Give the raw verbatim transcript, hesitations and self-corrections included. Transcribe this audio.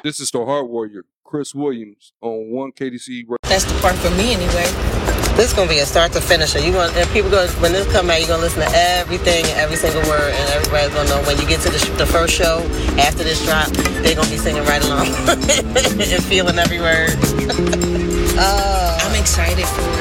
This is the Heart Warrior, Chris Williams, on one K D C. That's the part for me anyway. This is gonna be a start to finish. You want and people go when this come out, you're gonna listen to everything, every single word, and everybody's gonna know when you get to the, sh- the first show after this drop, they're gonna be singing right along and feeling every word. uh, I'm excited for it.